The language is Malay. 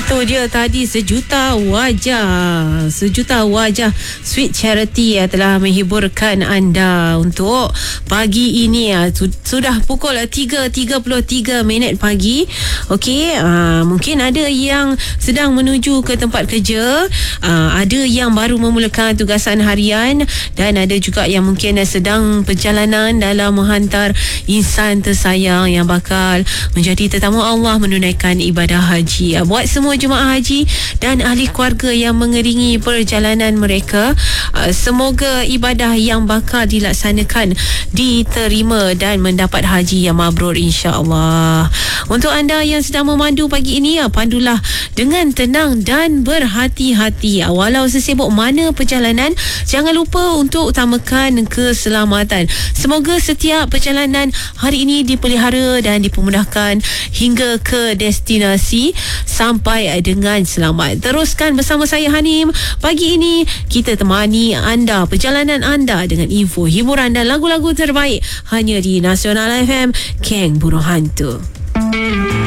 Itu dia tadi sejuta wajah Sweet Charity telah menghiburkan anda untuk pagi ini. Sudah pukul 3.33 pagi. Okey, mungkin ada yang sedang menuju ke tempat kerja, ada yang baru memulakan tugasan harian, dan ada juga yang mungkin sedang perjalanan dalam menghantar insan tersayang yang bakal menjadi tetamu Allah menunaikan ibadah haji. Buat semua jemaah haji dan ahli keluarga yang mengiringi perjalanan mereka, semoga ibadah yang bakal dilaksanakan diterima dan mendapat haji yang mabrur, insya-Allah. Untuk anda yang sedang memandu pagi ini, pandulah dengan tenang dan berhati-hati. Walau sesibuk mana perjalanan, jangan lupa untuk utamakan keselamatan. Semoga setiap perjalanan hari ini dipelihara dan dipermudahkan hingga ke destinasi sampai dengan selamat. Teruskan bersama saya Hanim. Pagi ini kita temani anda, perjalanan anda dengan info, hiburan dan lagu-lagu terbaik hanya di Nasional FM, Keng Burung Hantu.